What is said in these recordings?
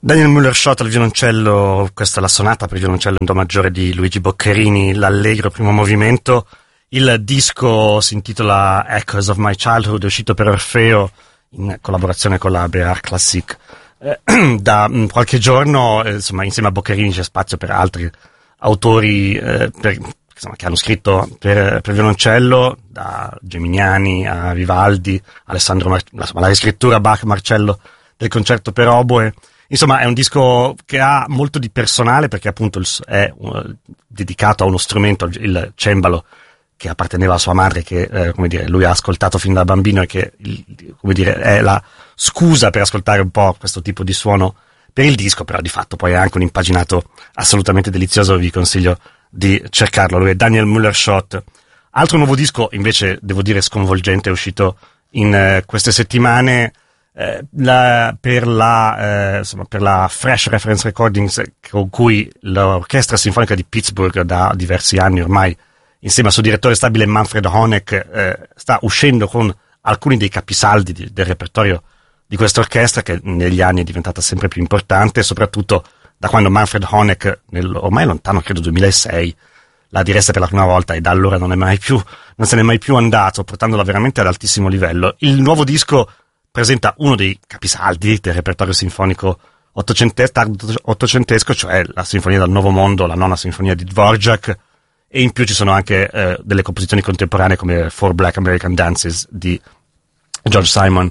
Daniel Müller-Schott al violoncello, questa è la sonata per violoncello in do maggiore di Luigi Boccherini, l'allegro primo movimento. Il disco si intitola Echoes of My Childhood, è uscito per Orfeo in collaborazione con la BR Classic. Da qualche giorno, insomma, insieme a Boccherini c'è spazio per altri autori che hanno scritto per violoncello, da Geminiani a Vivaldi, Alessandro la riscrittura Bach-Marcello del concerto per oboe. Insomma, è un disco che ha molto di personale perché appunto è dedicato a uno strumento, il cembalo, che apparteneva a sua madre, che lui ha ascoltato fin da bambino e che è la scusa per ascoltare un po' questo tipo di suono per il disco, però di fatto poi è anche un impaginato assolutamente delizioso, vi consiglio di cercarlo. Lui è Daniel Müller-Schott. Altro nuovo disco, invece, devo dire sconvolgente, è uscito in queste settimane per la Fresh Reference Recordings, con cui l'Orchestra Sinfonica di Pittsburgh da diversi anni ormai, insieme al suo direttore stabile Manfred Honeck, sta uscendo con alcuni dei capisaldi del repertorio di questa orchestra, che negli anni è diventata sempre più importante, soprattutto da quando Manfred Honeck, nel ormai lontano, credo 2006, la diresse per la prima volta, e da allora non se n'è mai più andato, portandola veramente ad altissimo livello. Il nuovo disco presenta uno dei capisaldi del repertorio sinfonico ottocentesco, cioè la Sinfonia dal Nuovo Mondo, la nona sinfonia di Dvorak, e in più ci sono anche delle composizioni contemporanee come Four Black American Dances di George Simon.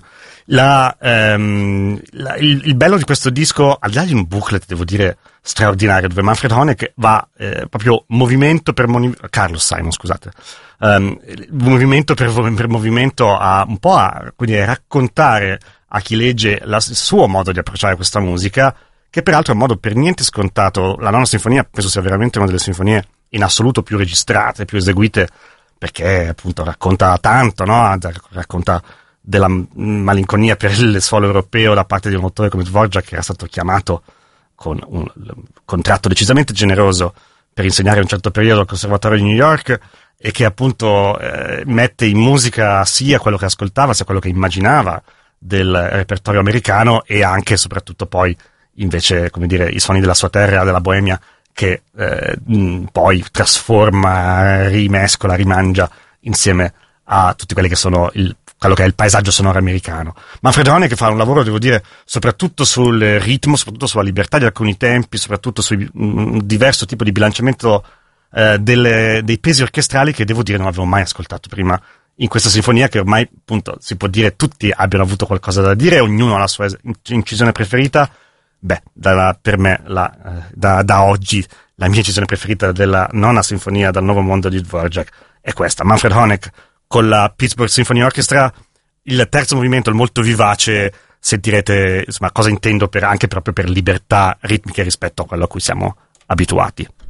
Il bello di questo disco, al di là di un booklet, devo dire, straordinario, dove Manfred Honeck va proprio movimento per Carlos Simon, scusate, movimento per movimento a un po' a raccontare a chi legge il suo modo di approcciare questa musica, che peraltro è un modo per niente scontato. La nona sinfonia penso sia veramente una delle sinfonie in assoluto più registrate, più eseguite, perché appunto racconta tanto, no? Racconta della malinconia per il suolo europeo da parte di un autore come Dvorak, che era stato chiamato con un contratto decisamente generoso per insegnare un certo periodo al Conservatorio di New York, e che appunto mette in musica sia quello che ascoltava sia quello che immaginava del repertorio americano, e anche e soprattutto poi invece, i suoni della sua terra, della Boemia, che poi trasforma, rimescola, rimangia insieme a tutti quelli che sono quello che è il paesaggio sonoro americano. Manfred Honeck fa un lavoro, devo dire, soprattutto sul ritmo, soprattutto sulla libertà di alcuni tempi, soprattutto su un diverso tipo di bilanciamento dei pesi orchestrali, che devo dire non avevo mai ascoltato prima in questa sinfonia, che ormai appunto si può dire tutti abbiano avuto qualcosa da dire, ognuno ha la sua incisione preferita. Per me da oggi la mia incisione preferita della nona sinfonia dal Nuovo Mondo di Dvorak è questa, Manfred Honeck con la Pittsburgh Symphony Orchestra. Il terzo movimento è molto vivace, sentirete insomma cosa intendo anche proprio per libertà ritmiche rispetto a quello a cui siamo abituati.